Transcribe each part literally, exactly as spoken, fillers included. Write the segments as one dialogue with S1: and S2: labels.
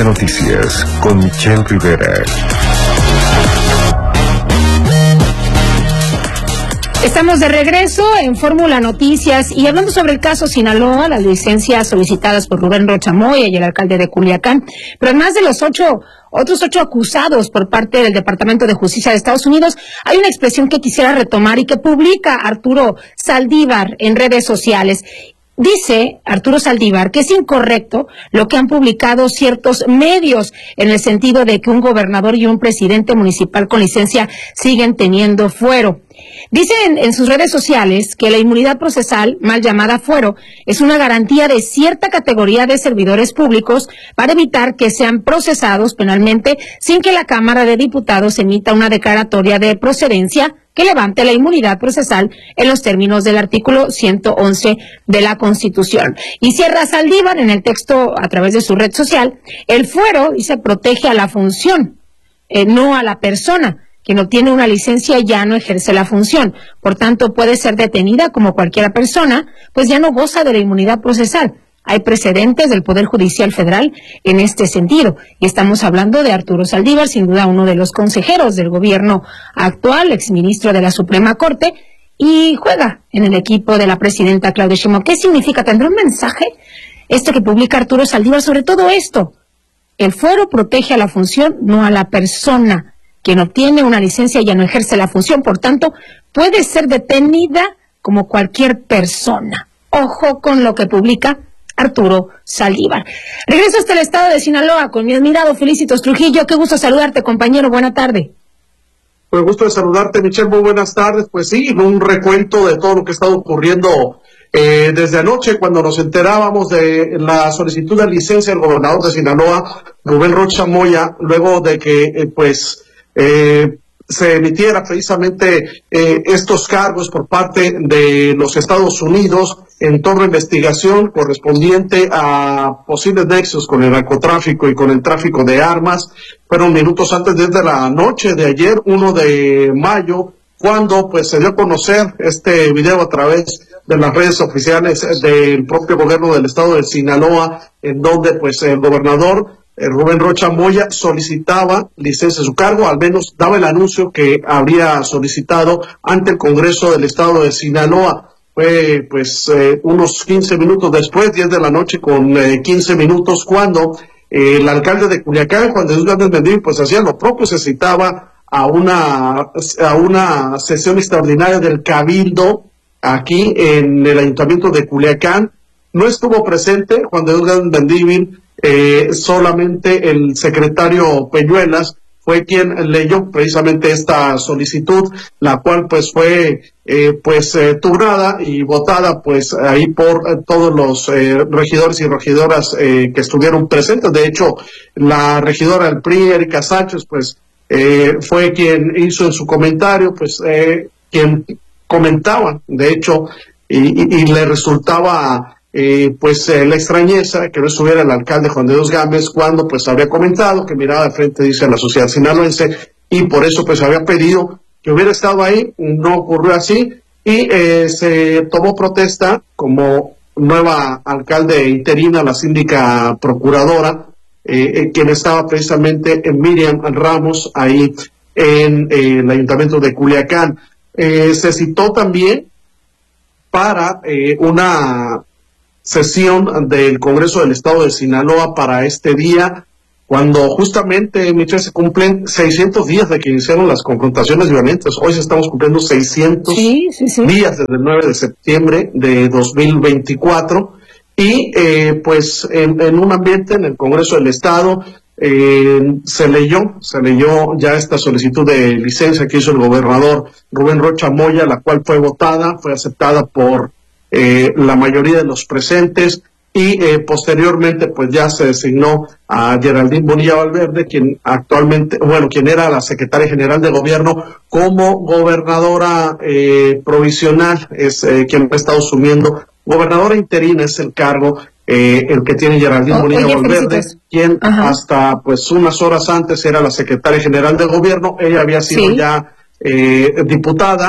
S1: Fórmula Noticias con Michelle Rivera.
S2: Estamos de regreso en Fórmula Noticias y hablando sobre el caso Sinaloa, las licencias solicitadas por Rubén Rocha Moya y el alcalde de Culiacán, pero además de los ocho, otros ocho acusados por parte del Departamento de Justicia de Estados Unidos, hay una expresión que quisiera retomar y que publica Arturo Saldívar en redes sociales. Dice Arturo Saldívar que es incorrecto lo que han publicado ciertos medios en el sentido de que un gobernador y un presidente municipal con licencia siguen teniendo fuero. Dice en, en sus redes sociales que la inmunidad procesal, mal llamada fuero, es una garantía de cierta categoría de servidores públicos para evitar que sean procesados penalmente sin que la Cámara de Diputados emita una declaratoria de procedencia que levante la inmunidad procesal en los términos del artículo ciento once de la Constitución. Y cierra Saldívar en el texto a través de su red social, el fuero, dice, protege a la función, eh, no a la persona. Quien obtiene una licencia ya no ejerce la función, por tanto puede ser detenida como cualquier persona, pues ya no goza de la inmunidad procesal. Hay precedentes del Poder Judicial Federal en este sentido, y estamos hablando de Arturo Saldívar, sin duda uno de los consejeros del gobierno actual, exministro de la Suprema Corte, y juega en el equipo de la presidenta Claudia Sheinbaum. ¿Qué significa? ¿Tendrá un mensaje esto que publica Arturo Saldívar sobre todo esto? El fuero protege a la función, no a la persona. Quien obtiene una licencia ya no ejerce la función, por tanto, puede ser detenida como cualquier persona. Ojo con lo que publica Arturo Saldívar. Regreso hasta el estado de Sinaloa con mi admirado Felicitos Trujillo. Qué gusto saludarte, compañero. Buena tarde.
S3: Pues gusto de saludarte, Michelle. Muy buenas tardes. Pues sí, un recuento de todo lo que ha estado ocurriendo eh, desde anoche, cuando nos enterábamos de la solicitud de licencia del gobernador de Sinaloa, Rubén Rocha Moya, luego de que, eh, pues, Eh, se emitiera precisamente eh, estos cargos por parte de los Estados Unidos en torno a investigación correspondiente a posibles nexos con el narcotráfico y con el tráfico de armas. Fueron minutos antes, desde la noche de ayer, uno de mayo, cuando pues se dio a conocer este video a través de las redes oficiales del propio gobierno del estado de Sinaloa, en donde pues el gobernador Eh, Rubén Rocha Moya solicitaba licencia a su cargo, al menos daba el anuncio que habría solicitado ante el Congreso del Estado de Sinaloa. Fue pues eh, unos quince minutos después, diez de la noche con eh, quince minutos, cuando eh, el alcalde de Culiacán, Juan de Jesús Gámez Mendívil, pues hacía lo propio, se citaba a una, a una sesión extraordinaria del Cabildo aquí en el Ayuntamiento de Culiacán. No estuvo presente Juan de Jesús Gámez Mendívil. Eh, solamente el secretario Peñuelas fue quien leyó precisamente esta solicitud, la cual pues fue eh, pues eh, turnada y votada pues ahí por eh, todos los eh, regidores y regidoras eh, que estuvieron presentes. De hecho, la regidora del P R I, Erika Sánchez, pues eh, fue quien hizo en su comentario, pues eh, quien comentaba, de hecho, y, y, y le resultaba Eh, pues eh, la extrañeza que no estuviera el alcalde Juan de Dios Gámez, cuando pues habría comentado que miraba de frente, dice, a la sociedad sinaloense, y por eso pues había pedido que hubiera estado ahí. No ocurrió así, y eh, se tomó protesta como nueva alcalde interina, la síndica procuradora, eh, eh, quien estaba precisamente en Miriam Ramos, ahí en eh, el ayuntamiento de Culiacán. Eh, se citó también para eh, una sesión del Congreso del Estado de Sinaloa para este día, cuando justamente, Michelle, se cumplen seiscientos días de que iniciaron las confrontaciones violentas. Hoy estamos cumpliendo seiscientos
S2: sí, sí, sí.
S3: días desde el nueve de septiembre de dos mil veinticuatro, y eh, pues en, en un ambiente en el Congreso del Estado eh, se leyó, se leyó ya esta solicitud de licencia que hizo el gobernador Rubén Rocha Moya, la cual fue votada, fue aceptada por Eh, la mayoría de los presentes, y eh, posteriormente pues ya se designó a Geraldine Bonilla Valverde, quien actualmente, bueno, quien era la secretaria general de gobierno, como gobernadora eh, provisional, es eh, quien ha estado asumiendo. Gobernadora interina es el cargo eh, el que tiene Geraldine oh, Bonilla oye, Valverde, felicitas. Quien Ajá. hasta pues unas horas antes era la secretaria general de gobierno. Ella había sido sí. ya eh, diputada.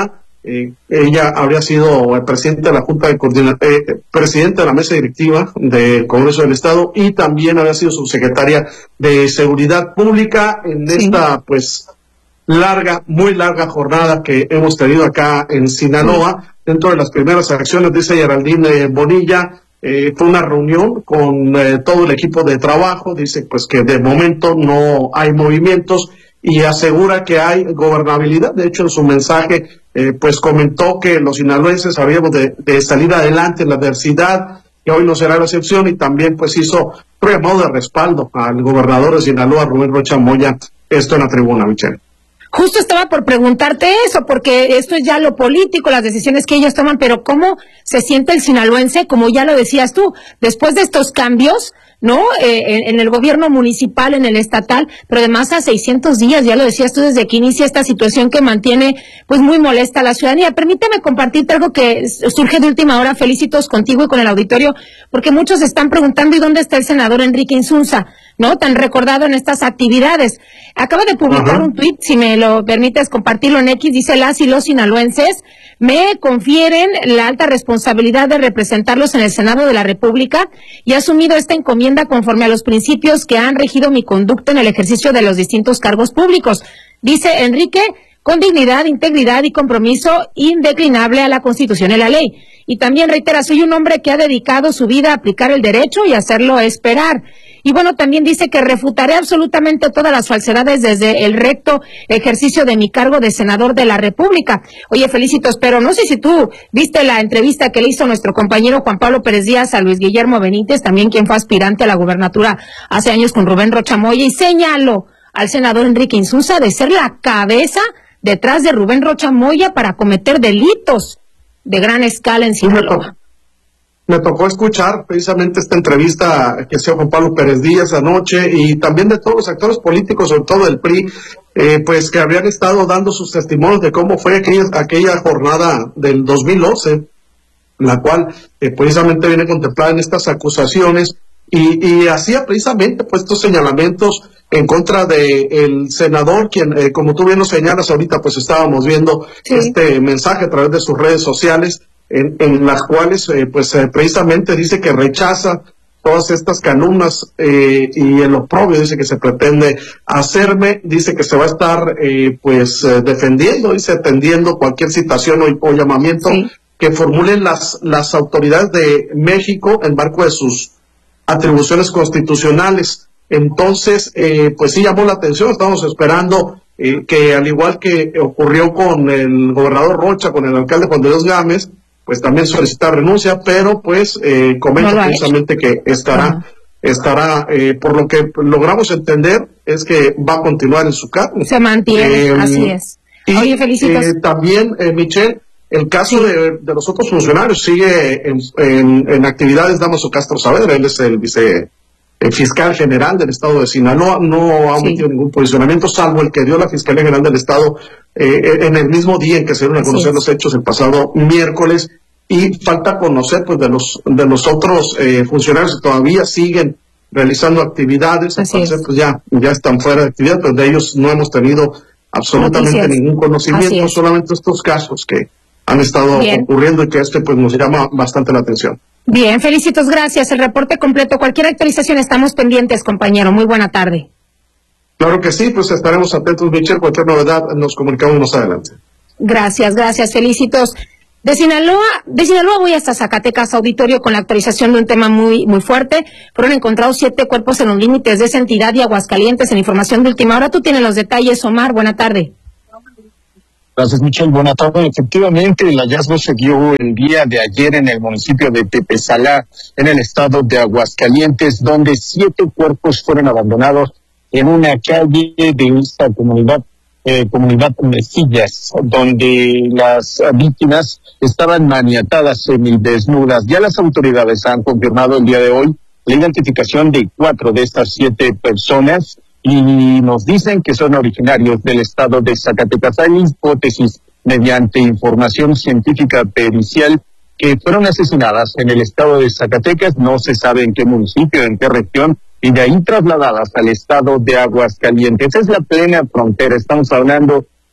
S3: Eh, ella habría sido presidente de la Junta de Coordinación, eh, presidente de la mesa directiva del Congreso del Estado y también había sido subsecretaria de Seguridad Pública en sí. esta, pues, larga, muy larga jornada que hemos tenido acá en Sinaloa. Sí. Dentro de las primeras acciones, dice Geraldine Bonilla, eh, fue una reunión con eh, todo el equipo de trabajo, dice pues que de momento no hay movimientos y asegura que hay gobernabilidad. De hecho, en su mensaje, eh, pues comentó que los sinaloenses habíamos de, de salir adelante en la adversidad, que hoy no será la excepción, y también pues hizo un llamado de respaldo al gobernador de Sinaloa, Rubén Rocha Moya, esto en la tribuna, Michelle.
S2: Justo estaba por preguntarte eso, porque esto es ya lo político, las decisiones que ellos toman, pero ¿cómo se siente el sinaloense, como ya lo decías tú, después de estos cambios, ¿no? Eh, en, en el gobierno municipal, en el estatal, pero además a seiscientos días, ya lo decías tú, desde que inicia esta situación que mantiene pues muy molesta a la ciudadanía. Permíteme compartirte algo que surge de última hora, Felicitos, contigo y con el auditorio, porque muchos están preguntando, ¿y dónde está el senador Enrique Insunza, no? Tan recordado en estas actividades. Acaba de publicar uh-huh. un tuit, si me lo permites compartirlo en X, dice: las y los sinaloenses me confieren la alta responsabilidad de representarlos en el Senado de la República y he asumido esta encomienda conforme a los principios que han regido mi conducta en el ejercicio de los distintos cargos públicos. Dice Enrique, con dignidad, integridad y compromiso indeclinable a la Constitución y la ley. Y también reitera, soy un hombre que ha dedicado su vida a aplicar el derecho y hacerlo esperar. Y bueno, también dice que refutaré absolutamente todas las falsedades desde el recto ejercicio de mi cargo de senador de la República. Oye, Felicitos, pero no sé si tú viste la entrevista que le hizo nuestro compañero Juan Pablo Pérez Díaz a Luis Guillermo Benítez, también quien fue aspirante a la gubernatura hace años con Rubén Rocha Moya, y señaló al senador Enrique Insunza de ser la cabeza detrás de Rubén Rocha Moya para cometer delitos de gran escala en Sinaloa.
S3: Me tocó escuchar precisamente esta entrevista que hacía Juan Pablo Pérez Díaz anoche y también de todos los actores políticos, sobre todo del P R I, eh, pues que habían estado dando sus testimonios de cómo fue aquella, aquella jornada del dos mil once, la cual eh, precisamente viene contemplada en estas acusaciones y, y hacía precisamente pues estos señalamientos en contra de el senador, quien, eh, como tú bien nos señalas ahorita, pues estábamos viendo sí. este mensaje a través de sus redes sociales, En, en las cuales eh, pues eh, precisamente dice que rechaza todas estas calumnias eh, y el oprobio dice que se pretende hacerme, dice que se va a estar eh, pues eh, defendiendo, dice atendiendo cualquier citación o, o llamamiento sí. que formulen las, las autoridades de México en marco de sus atribuciones constitucionales. Entonces eh, pues sí llamó la atención, estamos esperando eh, que al igual que ocurrió con el gobernador Rocha, con el alcalde Juan de Dios Gámez, pues también solicitar renuncia, pero pues eh, comenta no precisamente que estará, uh-huh. estará eh, por lo que logramos entender, es que va a continuar en su cargo.
S2: Se mantiene, eh, así es.
S3: Y Oye, felicitas. Eh, también, eh, Michelle, el caso sí. de, de los otros funcionarios sigue en, en, en actividades. Damaso Castro Saavedra, él es el vice el fiscal general del estado de Sinaloa, no ha omitido sí. ningún posicionamiento, salvo el que dio la Fiscalía General del Estado eh, en el mismo día en que se dieron a conocer sí. los hechos el pasado miércoles, y falta conocer pues de los de los otros eh, funcionarios que todavía siguen realizando actividades, Así entonces pues ya, ya están fuera de actividad, pero de ellos no hemos tenido absolutamente Noticias. ningún conocimiento, solamente estos casos que han estado Bien. ocurriendo y que este pues nos llama bastante la atención.
S2: Bien, Felicitos, gracias. El reporte completo, cualquier actualización, estamos pendientes, compañero. Muy buena tarde.
S3: Claro que sí, pues estaremos atentos, Michelle. Cualquier novedad nos comunicamos más adelante.
S2: Gracias, gracias, Felicitos. De Sinaloa, de Sinaloa voy hasta Zacatecas, auditorio, con la actualización de un tema muy, muy fuerte. Fueron encontrados siete cuerpos en los límites de esa entidad y Aguascalientes, en información de última hora. Tú tienes los detalles, Omar. Buena tarde.
S4: Gracias, Michelle. Buenas tardes. Efectivamente, el hallazgo se dio el día de ayer en el municipio de Tepesalá, en el estado de Aguascalientes, donde siete cuerpos fueron abandonados en una calle de esta comunidad, eh, comunidad Mesillas, donde las víctimas estaban maniatadas semidesnudas. Ya las autoridades han confirmado el día de hoy la identificación de cuatro de estas siete personas, y nos dicen que son originarios del estado de Zacatecas. Hay hipótesis mediante información científica pericial que fueron asesinadas en el estado de Zacatecas, no se sabe en qué municipio, en qué región, y de ahí trasladadas al estado de Aguascalientes. Es la plena frontera, estamos hablando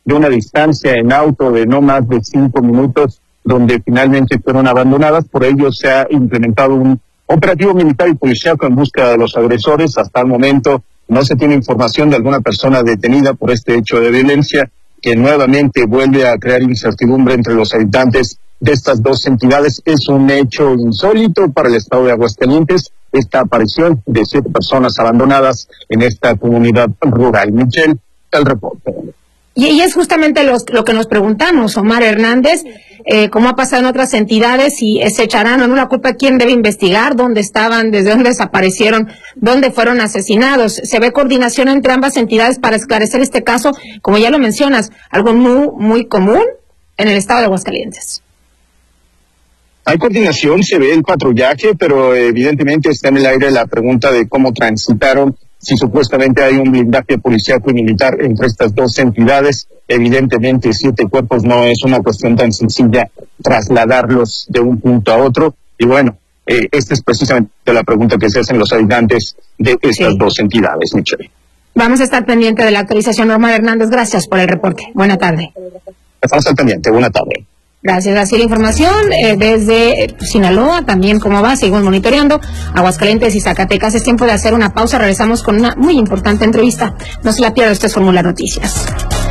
S4: de una distancia en auto de no más de cinco minutos, donde finalmente fueron abandonadas. Por ello se ha implementado un operativo militar y policial en busca de los agresores. Hasta el momento no se tiene información de alguna persona detenida por este hecho de violencia, que nuevamente vuelve a crear incertidumbre entre los habitantes de estas dos entidades. Es un hecho insólito para el estado de Aguascalientes, esta aparición de siete personas abandonadas en esta comunidad rural. Michelle, el reporte.
S2: Y, y es justamente los, lo que nos preguntamos, Omar Hernández, eh, cómo ha pasado en otras entidades y eh, se echarán en una culpa quién debe investigar, dónde estaban, desde dónde desaparecieron, dónde fueron asesinados. Se ve coordinación entre ambas entidades para esclarecer este caso, como ya lo mencionas, algo muy, muy común en el estado de Aguascalientes.
S4: Hay coordinación, se ve el patrullaje, pero evidentemente está en el aire la pregunta de cómo transitaron, si supuestamente hay un blindaje policíaco y militar entre estas dos entidades. Evidentemente, siete cuerpos no es una cuestión tan sencilla trasladarlos de un punto a otro. Y bueno, eh, esta es precisamente la pregunta que se hacen los habitantes de estas sí. dos entidades, Michelle.
S2: Vamos a estar pendiente de la actualización. Omar Hernández, gracias por el reporte. Buena tarde.
S4: Estamos al pendiente. Buena tarde.
S2: Gracias. Así la información eh, desde eh, Sinaloa, también cómo va, seguimos monitoreando Aguascalientes y Zacatecas. Es tiempo de hacer una pausa, regresamos con una muy importante entrevista. No se la pierda, esto es Fórmula Noticias.